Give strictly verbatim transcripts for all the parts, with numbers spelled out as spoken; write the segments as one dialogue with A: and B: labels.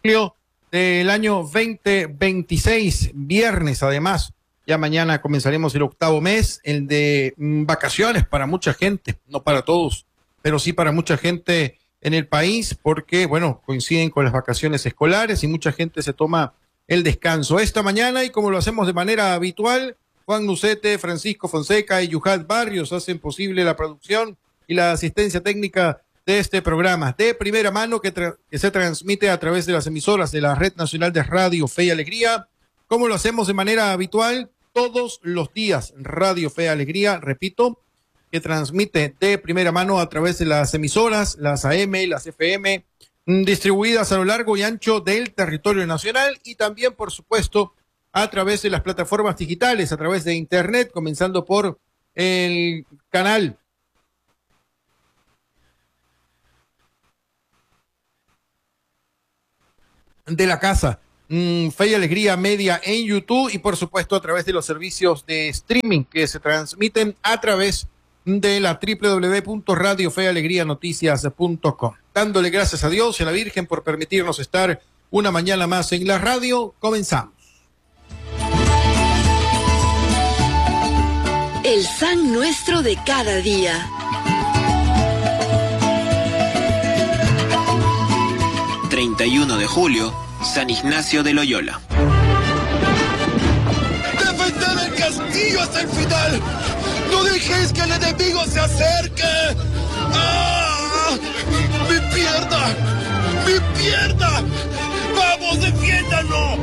A: del año veinte veintiséis, viernes además. Ya mañana comenzaremos el octavo mes, el de mm, vacaciones para mucha gente, no para todos, pero sí para mucha gente en el país, porque, bueno, coinciden con las vacaciones escolares y mucha gente se toma el descanso. Esta mañana, y como lo hacemos de manera habitual, Juan Nucete, Francisco Fonseca y Yuhat Barrios hacen posible la producción y la asistencia técnica de este programa de primera mano que, que se transmite a través de las emisoras de la Red Nacional de Radio Fe y Alegría, como lo hacemos de manera habitual todos los días. Radio Fe y Alegría, repito, que transmite de primera mano a través de las emisoras, las A M, las F M, distribuidas a lo largo y ancho del territorio nacional, y también, por supuesto, a través de las plataformas digitales, a través de Internet, comenzando por el canal de la casa, mmm, Fe y Alegría Media en YouTube, y por supuesto a través de los servicios de streaming que se transmiten a través de la doble u doble u doble u punto radio fe alegría noticias punto com. Dándole gracias a Dios y a la Virgen por permitirnos estar una mañana más en la radio. Comenzamos.
B: El San Nuestro de cada día.
C: treinta y uno de julio, San Ignacio de Loyola.
D: ¡Defended el castillo hasta el final! ¡No dejéis que el enemigo se acerque! ¡Ah! ¡Mi pierna! ¡Mi pierna! ¡Vamos, defiéndanlo!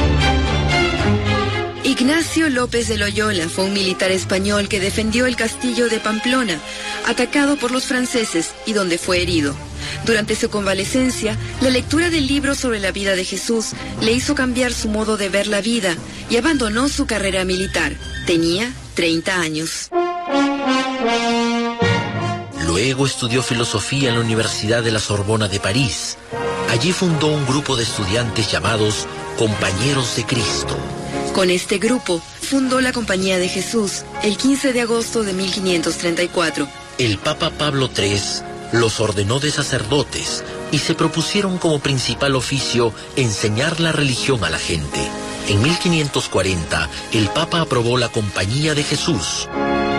B: Ignacio López de Loyola fue un militar español que defendió el castillo de Pamplona, atacado por los franceses y donde fue herido. Durante su convalecencia, la lectura del libro sobre la vida de Jesús le hizo cambiar su modo de ver la vida y abandonó su carrera militar. Tenía treinta años.
E: Luego estudió filosofía en la Universidad de la Sorbona de París. Allí fundó un grupo de estudiantes llamados Compañeros de Cristo.
B: Con este grupo, fundó la Compañía de Jesús el quince de agosto de mil quinientos treinta y cuatro.
E: El Papa Pablo tercero los ordenó de sacerdotes y se propusieron como principal oficio enseñar la religión a la gente. En mil quinientos cuarenta, el Papa aprobó la Compañía de Jesús.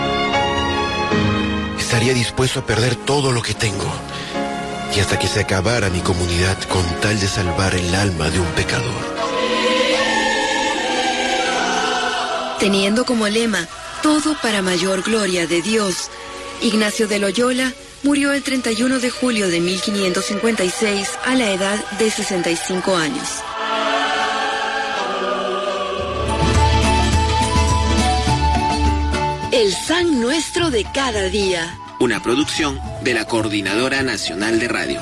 F: Estaría dispuesto a perder todo lo que tengo, y hasta que se acabara mi comunidad con tal de salvar el alma de un pecador.
B: Teniendo como lema, todo para mayor gloria de Dios, Ignacio de Loyola murió el treinta y uno de julio de mil quinientos cincuenta y seis a la edad de sesenta y cinco años. El San Nuestro de cada día.
C: Una producción de la Coordinadora Nacional de Radio.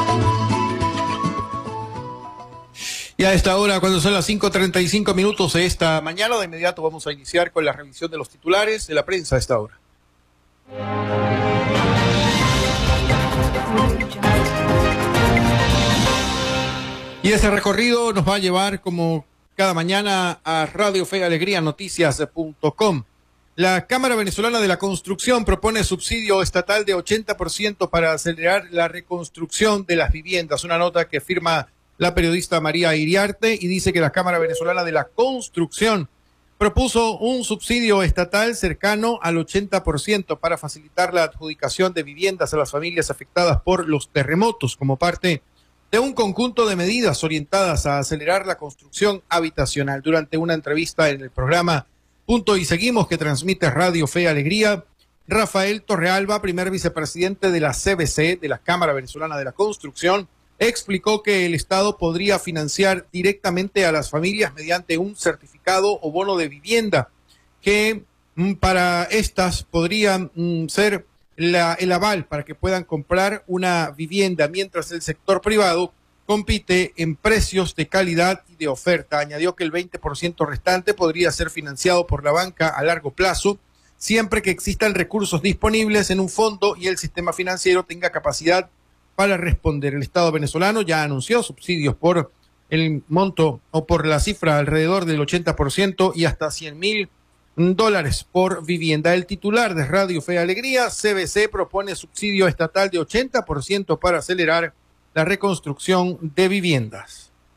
A: Y a esta hora, cuando son las cinco treinta y cinco minutos de esta mañana, de inmediato vamos a iniciar con la revisión de los titulares de la prensa a esta hora. Y ese recorrido nos va a llevar, como cada mañana, a Radio Fe y Alegría Noticias punto com. La Cámara Venezolana de la Construcción propone subsidio estatal de ochenta por ciento para acelerar la reconstrucción de las viviendas. Una nota que firma la periodista María Iriarte y dice que la Cámara Venezolana de la Construcción propuso un subsidio estatal cercano al ochenta por ciento para facilitar la adjudicación de viviendas a las familias afectadas por los terremotos, como parte de un conjunto de medidas orientadas a acelerar la construcción habitacional. Durante una entrevista en el programa Punto y Seguimos, que transmite Radio Fe y Alegría, Rafael Torrealba, primer vicepresidente de la C V C, de la Cámara Venezolana de la Construcción, explicó que el Estado podría financiar directamente a las familias mediante un certificado o bono de vivienda, que mm, para estas podrían mm, ser la, el aval para que puedan comprar una vivienda, mientras el sector privado compite en precios de calidad y de oferta. Añadió que el veinte por ciento restante podría ser financiado por la banca a largo plazo, siempre que existan recursos disponibles en un fondo y el sistema financiero tenga capacidad para responder. El Estado venezolano ya anunció subsidios por el monto o por la cifra alrededor del ochenta por ciento y hasta cien mil dólares por vivienda. El titular de Radio Fe y Alegría, C V C, propone subsidio estatal de ochenta por ciento para acelerar la reconstrucción de viviendas.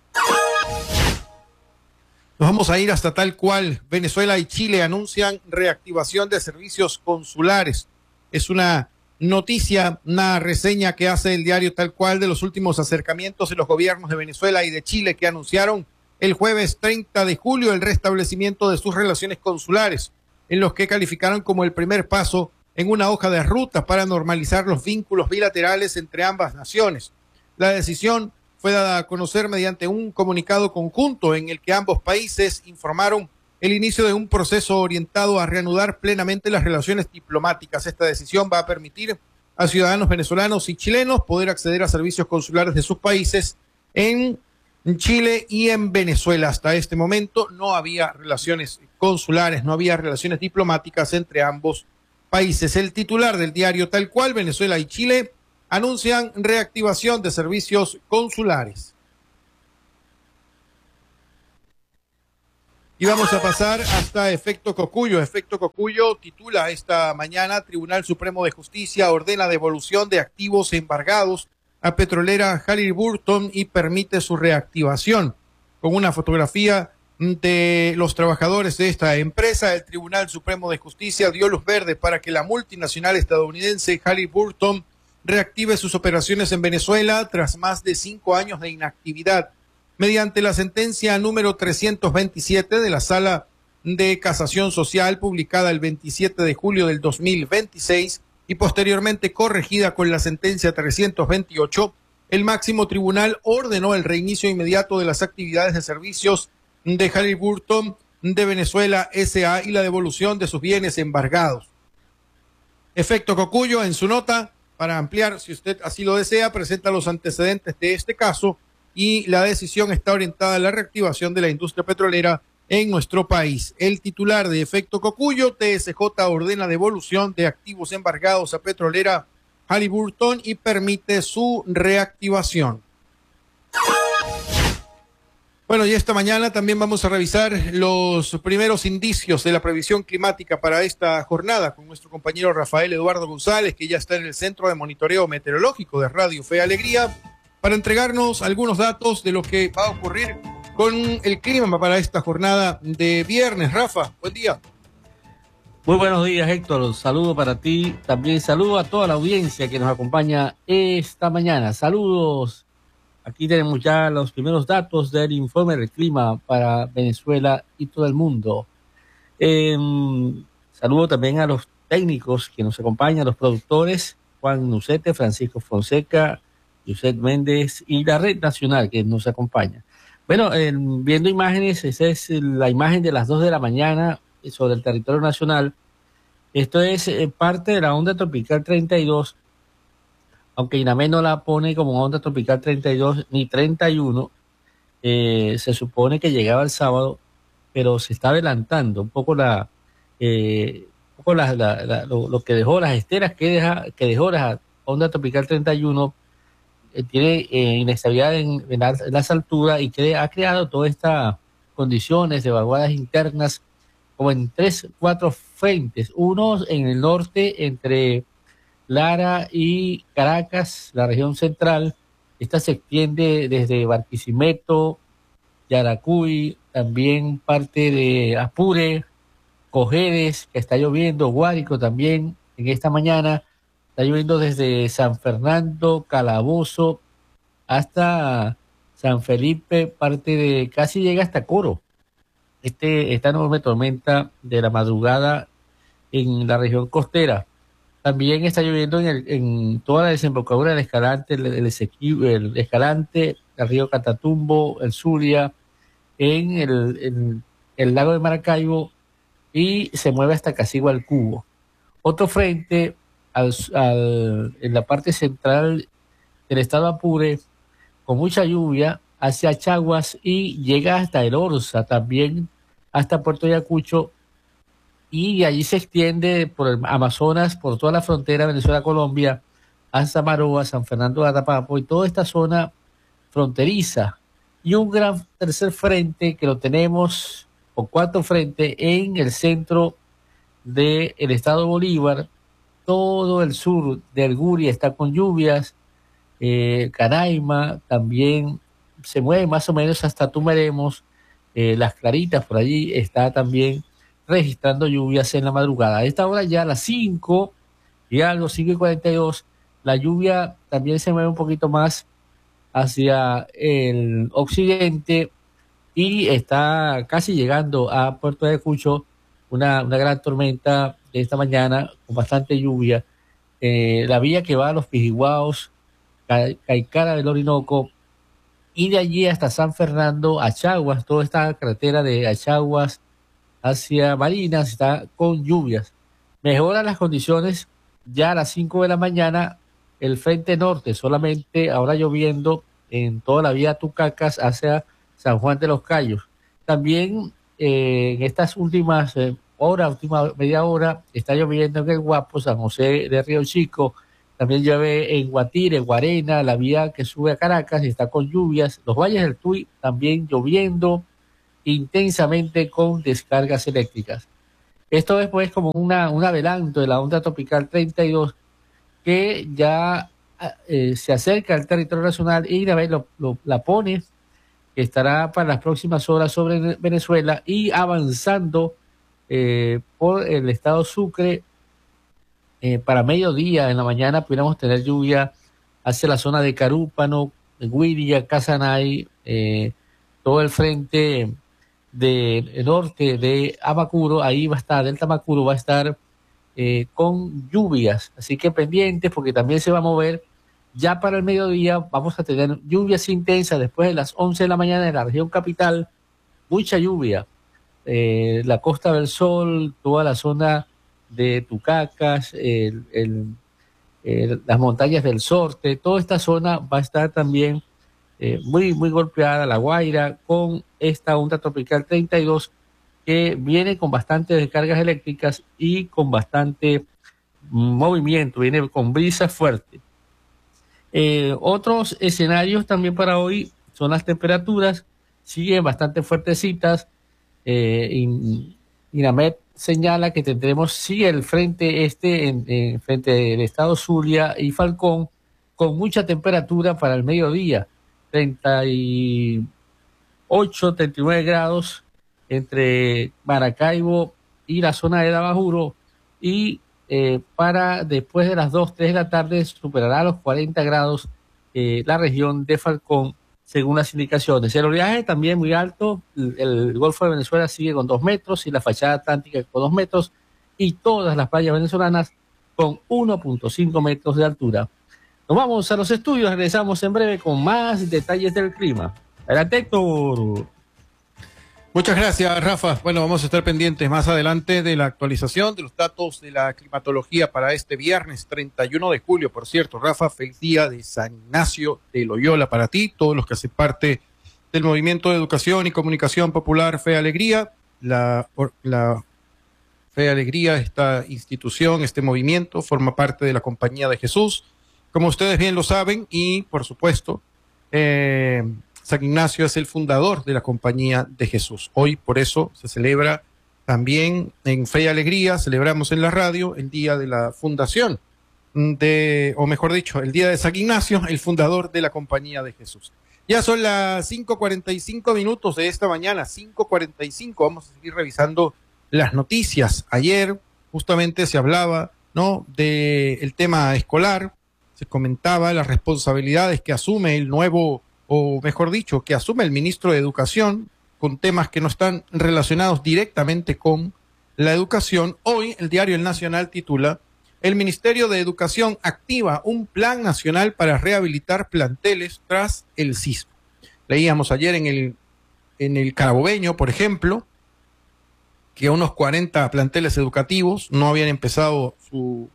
A: Nos vamos a ir hasta Tal Cual. Venezuela y Chile anuncian reactivación de servicios consulares. Es una noticia, una reseña que hace el diario Tal Cual de los últimos acercamientos de los gobiernos de Venezuela y de Chile, que anunciaron el jueves treinta de julio el restablecimiento de sus relaciones consulares, en los que calificaron como el primer paso en una hoja de ruta para normalizar los vínculos bilaterales entre ambas naciones. La decisión fue dada a conocer mediante un comunicado conjunto en el que ambos países informaron el inicio de un proceso orientado a reanudar plenamente las relaciones diplomáticas. Esta decisión va a permitir a ciudadanos venezolanos y chilenos poder acceder a servicios consulares de sus países en Chile y en Venezuela. Hasta este momento no había relaciones consulares, no había relaciones diplomáticas entre ambos países. El titular del diario Tal Cual, Venezuela y Chile anuncian reactivación de servicios consulares. Y vamos a pasar hasta Efecto Cocuyo. Efecto Cocuyo titula esta mañana: Tribunal Supremo de Justicia ordena devolución de activos embargados a petrolera Halliburton y permite su reactivación. Con una fotografía de los trabajadores de esta empresa, el Tribunal Supremo de Justicia dio luz verde para que la multinacional estadounidense Halliburton reactive sus operaciones en Venezuela tras más de cinco años de inactividad. Mediante la sentencia número trescientos veintisiete de la Sala de Casación Social, publicada el veintisiete de julio del dos mil veintiséis y posteriormente corregida con la sentencia trescientos veintiocho, el máximo tribunal ordenó el reinicio inmediato de las actividades de servicios de Halliburton de Venezuela S A y la devolución de sus bienes embargados. Efecto Cocuyo, en su nota, para ampliar, si usted así lo desea, presenta los antecedentes de este caso y la decisión está orientada a la reactivación de la industria petrolera en nuestro país. El titular de Efecto Cocuyo, T S J ordena devolución de activos embargados a petrolera Halliburton y permite su reactivación. Bueno, y esta mañana también vamos a revisar los primeros indicios de la previsión climática para esta jornada con nuestro compañero Rafael Eduardo González, que ya está en el Centro de Monitoreo Meteorológico de Radio Fe y Alegría, para entregarnos algunos datos de lo que va a ocurrir con el clima para esta jornada de viernes. Rafa, buen día.
G: Muy buenos días, Héctor. Un saludo para ti. También saludo a toda la audiencia que nos acompaña esta mañana. Saludos. Aquí tenemos ya los primeros datos del informe del clima para Venezuela y todo el mundo. Eh, saludo también a los técnicos que nos acompañan, los productores, Juan Nucete, Francisco Fonseca, José Méndez y la Red Nacional que nos acompaña. Bueno, eh, viendo imágenes, esa es la imagen de las dos de la mañana sobre el territorio nacional. Esto es eh, parte de la onda tropical treinta y dos, aunque INAME no la pone como onda tropical treinta y dos ni treinta y uno, eh, se supone que llegaba el sábado, pero se está adelantando un poco la, eh, un poco la, la, la, lo, lo que dejó, las esteras que, deja, que dejó la onda tropical treinta y uno, eh, tiene eh, inestabilidad en, en, las, en las alturas y que ha creado todas estas condiciones de vaguadas internas como en tres, cuatro frentes, uno en el norte entre Lara y Caracas, la región central. Esta se extiende desde Barquisimeto, Yaracuy, también parte de Apure, Cojedes, que está lloviendo, Guárico también en esta mañana, está lloviendo desde San Fernando, Calabozo, hasta San Felipe, parte de, casi llega hasta Coro. Este, esta enorme tormenta de la madrugada en la región costera. También está lloviendo en, el, en toda la desembocadura del Escalante, el, el, el Escalante, el río Catatumbo, el Zulia, en el, el, el lago de Maracaibo y se mueve hasta Casigua al Cubo. Otro frente al, al, en la parte central del estado Apure, con mucha lluvia, hacia Chaguas y llega hasta el Orza, también hasta Puerto Ayacucho, y allí se extiende por el Amazonas, por toda la frontera Venezuela-Colombia, hasta Maroa, San Fernando de Atapapo y toda esta zona fronteriza. Y un gran tercer frente que lo tenemos, o cuarto frente, en el centro del estado Bolívar. Todo el sur del Guria está con lluvias, eh, Canaima también se mueve más o menos hasta Tumeremos, eh, Las Claritas, por allí está también registrando lluvias en la madrugada. A esta hora ya a las cinco y a las cinco y cuarenta y dos, la lluvia también se mueve un poquito más hacia el occidente y está casi llegando a Puerto Ayacucho, una, una gran tormenta de esta mañana con bastante lluvia. Eh, la vía que va a los Pijiguaos, Caicara del Orinoco, y de allí hasta San Fernando, Achaguas, toda esta carretera de Achaguas hacia Barinas está con lluvias. Mejoran las condiciones ya a las cinco de la mañana, el frente norte solamente ahora lloviendo en toda la vía Tucacas hacia San Juan de los Cayos. También eh, en estas últimas eh, horas, última media hora, está lloviendo en el Guapo, San José de Río Chico. También llueve en Guatire, Guarena, la vía que sube a Caracas y está con lluvias. Los valles del Tuy también lloviendo intensamente con descargas eléctricas. Esto es pues como una, un adelanto de la onda tropical treinta y dos que ya eh, se acerca al territorio nacional y una vez lo, lo, la pone, que estará para las próximas horas sobre Venezuela y avanzando eh, por el estado Sucre. Eh, para mediodía en la mañana pudiéramos tener lluvia hacia la zona de Carúpano, Guiria, Casanay, eh, todo el frente del norte de Amacuro, ahí va a estar, Delta Amacuro va a estar eh, con lluvias, así que pendientes porque también se va a mover. Ya para el mediodía vamos a tener lluvias intensas después de las once de la mañana en la región capital, mucha lluvia, eh, la Costa del Sol, toda la zona de Tucacas, el, el, el, las montañas del Sorte, toda esta zona va a estar también eh, muy, muy golpeada, La Guaira, con esta onda tropical treinta y dos que viene con bastantes descargas eléctricas y con bastante movimiento, viene con brisa fuerte. Eh, otros escenarios también para hoy son las temperaturas, siguen bastante fuertecitas. eh, y, INAMED señala que tendremos sí el frente este en, en frente del estado Zulia y Falcón con mucha temperatura para el mediodía, treinta y ocho, treinta y nueve grados entre Maracaibo y la zona de Dabajuro, y eh, para después de las dos, tres de la tarde superará los cuarenta grados eh, la región de Falcón, según las indicaciones. El oleaje también muy alto, el, el Golfo de Venezuela sigue con dos metros y la fachada atlántica con dos metros y todas las playas venezolanas con uno punto cinco metros de altura. Nos vamos a los estudios, regresamos en breve con más detalles del clima. Adelante, Héctor.
A: Muchas gracias, Rafa. Bueno, vamos a estar pendientes más adelante de la actualización de los datos de la climatología para este viernes treinta y uno de julio. Por cierto, Rafa, feliz día de San Ignacio de Loyola para ti, todos los que hacen parte del Movimiento de Educación y Comunicación Popular Fe Alegría. La, la Fe Alegría, esta institución, este movimiento, forma parte de la Compañía de Jesús, como ustedes bien lo saben, y por supuesto, eh, San Ignacio es el fundador de la Compañía de Jesús. Hoy, por eso, se celebra también en Fe y Alegría, celebramos en la radio el día de la fundación de, o mejor dicho, el día de San Ignacio, el fundador de la Compañía de Jesús. Ya son las cinco cuarenta y cinco minutos de esta mañana, cinco cuarenta y cinco, vamos a seguir revisando las noticias. Ayer justamente se hablaba, ¿no?, del tema escolar, se comentaba las responsabilidades que asume el nuevo, o mejor dicho, que asume el ministro de Educación con temas que no están relacionados directamente con la educación. Hoy el diario El Nacional titula: el Ministerio de Educación activa un plan nacional para rehabilitar planteles tras el sismo. Leíamos ayer en el, en el Carabobeño, por ejemplo, que unos cuarenta planteles educativos no habían empezado su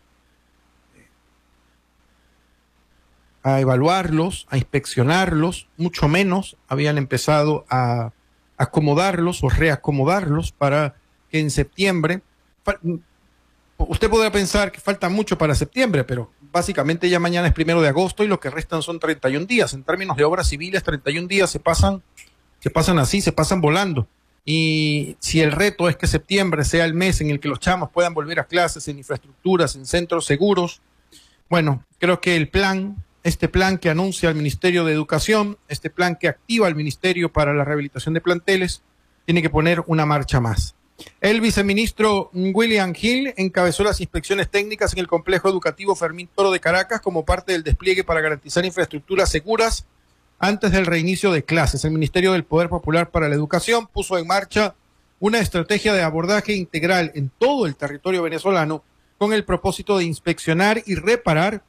A: a evaluarlos, a inspeccionarlos, mucho menos habían empezado a acomodarlos o reacomodarlos para que en septiembre, usted podrá pensar que falta mucho para septiembre, pero básicamente ya mañana es primero de agosto y lo que restan son treinta y un días. En términos de obras civiles, treinta y un días se pasan, se pasan así, se pasan volando. Y si el reto es que septiembre sea el mes en el que los chamos puedan volver a clases en infraestructuras, en centros seguros, bueno, creo que el plan este plan que anuncia el Ministerio de Educación, este plan que activa el Ministerio para la rehabilitación de planteles, tiene que poner una marcha más. El viceministro William Hill encabezó las inspecciones técnicas en el complejo educativo Fermín Toro de Caracas como parte del despliegue para garantizar infraestructuras seguras antes del reinicio de clases. El Ministerio del Poder Popular para la Educación puso en marcha una estrategia de abordaje integral en todo el territorio venezolano con el propósito de inspeccionar y reparar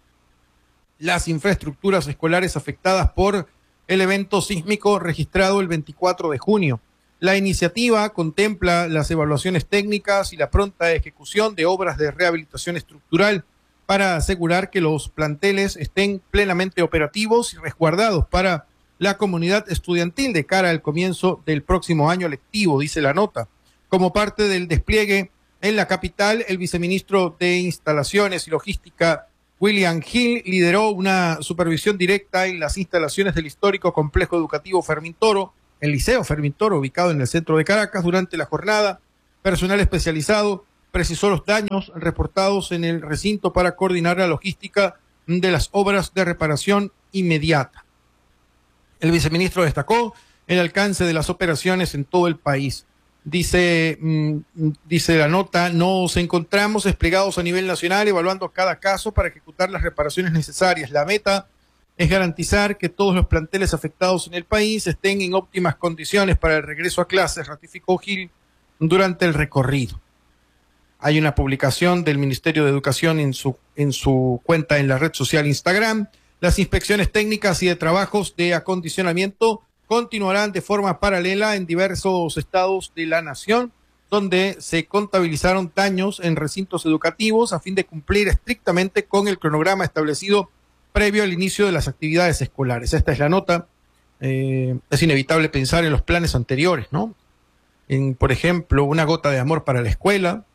A: las infraestructuras escolares afectadas por el evento sísmico registrado el veinticuatro de junio. La iniciativa contempla las evaluaciones técnicas y la pronta ejecución de obras de rehabilitación estructural para asegurar que los planteles estén plenamente operativos y resguardados para la comunidad estudiantil de cara al comienzo del próximo año lectivo, dice la nota. Como parte del despliegue en la capital, el viceministro de Instalaciones y Logística, William Hill, lideró una supervisión directa en las instalaciones del histórico complejo educativo Fermín Toro, el Liceo Fermín Toro, ubicado en el centro de Caracas. Durante la jornada, personal especializado precisó los daños reportados en el recinto para coordinar la logística de las obras de reparación inmediata. El viceministro destacó el alcance de las operaciones en todo el país. Dice, mmm, dice la nota, nos encontramos desplegados a nivel nacional evaluando cada caso para ejecutar las reparaciones necesarias. La meta es garantizar que todos los planteles afectados en el país estén en óptimas condiciones para el regreso a clases, ratificó Gil durante el recorrido. Hay una publicación del Ministerio de Educación en su, en su cuenta en la red social Instagram. Las inspecciones técnicas y de trabajos de acondicionamiento continuarán de forma paralela en diversos estados de la nación, donde se contabilizaron daños en recintos educativos a fin de cumplir estrictamente con el cronograma establecido previo al inicio de las actividades escolares. Esta es la nota. Eh, es inevitable pensar en los planes anteriores, ¿no? En, por ejemplo, una gota de amor para la escuela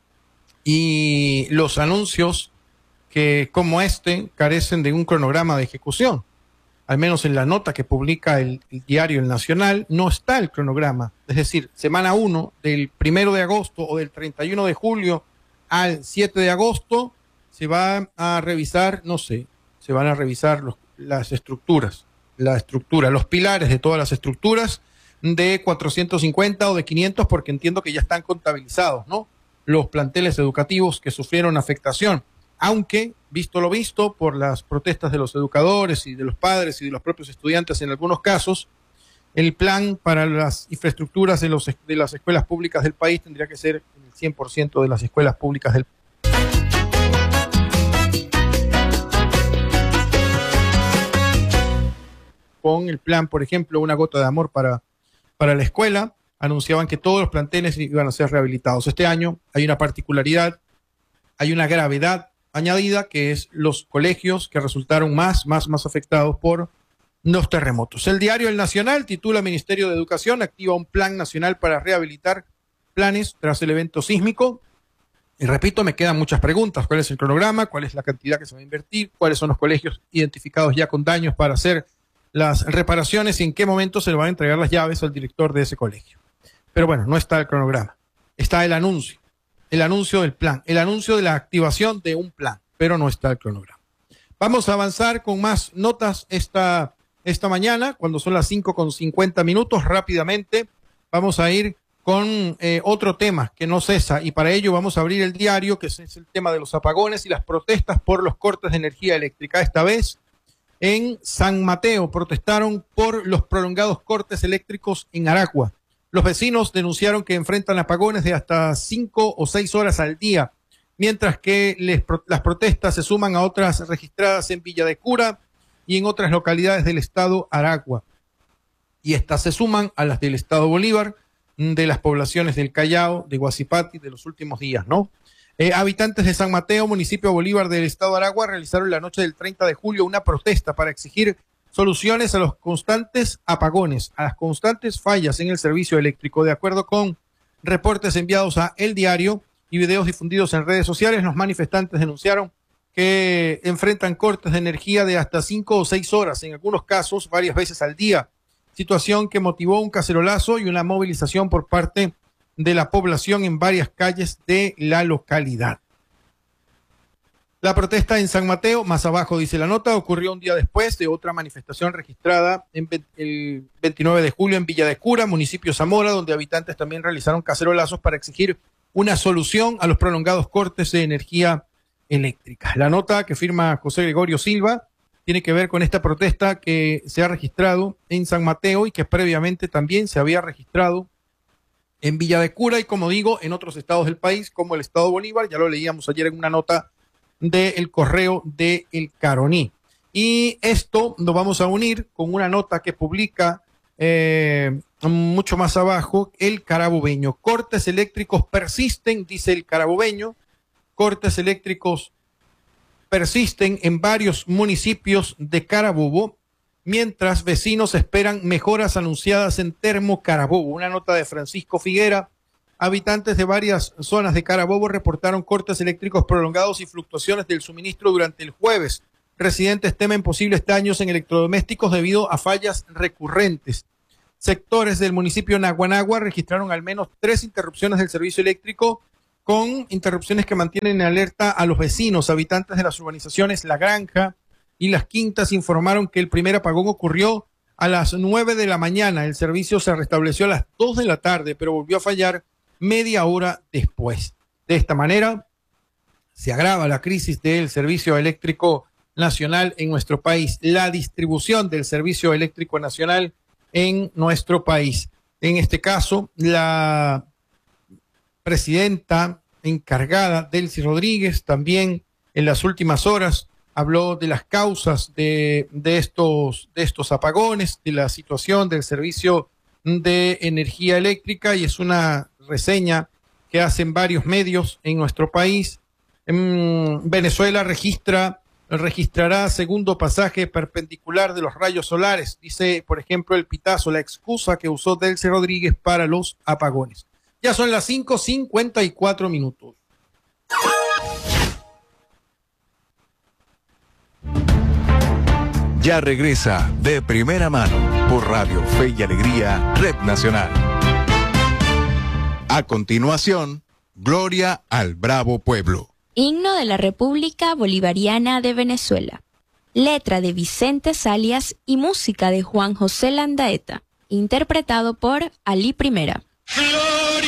A: y los anuncios que, como este, carecen de un cronograma de ejecución. Al menos en la nota que publica el, el diario El Nacional, no está el cronograma. Es decir, semana uno, del primero de agosto o del treinta y uno de julio al siete de agosto, se va a revisar, no sé, se van a revisar los, las estructuras, la estructura, los pilares de todas las estructuras de cuatrocientos cincuenta o de quinientos, porque entiendo que ya están contabilizados, ¿no? Los planteles educativos que sufrieron afectación, aunque, visto lo visto, por las protestas de los educadores y de los padres y de los propios estudiantes en algunos casos, el plan para las infraestructuras de, los, de las escuelas públicas del país tendría que ser el cien por ciento de las escuelas públicas del país. Con el plan, por ejemplo, una gota de amor para, para la escuela, anunciaban que todos los planteles iban a ser rehabilitados. Este año hay una particularidad, hay una gravedad añadida, que es los colegios que resultaron más, más, más afectados por los terremotos. El diario El Nacional titula: Ministerio de Educación activa un plan nacional para rehabilitar planes tras el evento sísmico. Y repito, me quedan muchas preguntas. ¿Cuál es el cronograma? ¿Cuál es la cantidad que se va a invertir? ¿Cuáles son los colegios identificados ya con daños para hacer las reparaciones? ¿Y en qué momento se le van a entregar las llaves al director de ese colegio? Pero bueno, no está el cronograma. Está el anuncio. El anuncio del plan, el anuncio de la activación de un plan, pero no está el cronograma. Vamos a avanzar con más notas esta, esta mañana, cuando son las cinco con cincuenta minutos. Rápidamente vamos a ir con eh, otro tema que no cesa, y para ello vamos a abrir el diario, que es, es el tema de los apagones y las protestas por los cortes de energía eléctrica. Esta vez en San Mateo protestaron por los prolongados cortes eléctricos en Aragua. Los vecinos denunciaron que enfrentan apagones de hasta cinco o seis horas al día, mientras que les, las protestas se suman a otras registradas en Villa de Cura y en otras localidades del estado Aragua. Y estas se suman a las del estado Bolívar, de las poblaciones del Callao, de Guasipati, de los últimos días, ¿no? Eh, habitantes de San Mateo, municipio Bolívar del estado Aragua, realizaron la noche del treinta de julio una protesta para exigir soluciones a los constantes apagones, a las constantes fallas en el servicio eléctrico. De acuerdo con reportes enviados a El Diario y videos difundidos en redes sociales, los manifestantes denunciaron que enfrentan cortes de energía de hasta cinco o seis horas, en algunos casos varias veces al día, situación que motivó un cacerolazo y una movilización por parte de la población en varias calles de la localidad. La protesta en San Mateo, más abajo dice la nota, ocurrió un día después de otra manifestación registrada en el veintinueve de julio en Villa de Cura, municipio Zamora, donde habitantes también realizaron cacerolazos para exigir una solución a los prolongados cortes de energía eléctrica. La nota que firma José Gregorio Silva tiene que ver con esta protesta que se ha registrado en San Mateo y que previamente también se había registrado en Villa de Cura y, como digo, en otros estados del país, como el estado Bolívar. Ya lo leíamos ayer en una nota del correo de El Caroní. Y esto lo vamos a unir con una nota que publica eh, mucho más abajo El Carabobeño. Cortes eléctricos persisten, dice El Carabobeño. Cortes eléctricos persisten en varios municipios de Carabobo, mientras vecinos esperan mejoras anunciadas en Termo Carabobo. Una nota de Francisco Figuera. Habitantes de varias zonas de Carabobo reportaron cortes eléctricos prolongados y fluctuaciones del suministro durante el jueves. Residentes temen posibles daños en electrodomésticos debido a fallas recurrentes. Sectores del municipio Naguanagua registraron al menos tres interrupciones del servicio eléctrico, con interrupciones que mantienen en alerta a los vecinos. Habitantes de las urbanizaciones La Granja y Las Quintas informaron que el primer apagón ocurrió a las nueve de la mañana. El servicio se restableció a las dos de la tarde, pero volvió a fallar media hora después. De esta manera, se agrava la crisis del servicio eléctrico nacional en nuestro país, la distribución del servicio eléctrico nacional en nuestro país. En este caso, la presidenta encargada, Delcy Rodríguez, también en las últimas horas habló de las causas de, de, estos, de estos apagones, de la situación del servicio de energía eléctrica, y es una reseña que hacen varios medios en nuestro país. En Venezuela registra, registrará segundo pasaje perpendicular de los rayos solares, dice, por ejemplo, el Pitazo, la excusa que usó Delcy Rodríguez para los apagones. Ya son las cinco cincuenta y cuatro minutos.
H: Ya regresa De Primera Mano por Radio Fe y Alegría, Red Nacional. A continuación, Gloria al Bravo Pueblo.
I: Himno de la República Bolivariana de Venezuela. Letra de Vicente Salias y música de Juan José Landaeta. Interpretado por Ali Primera.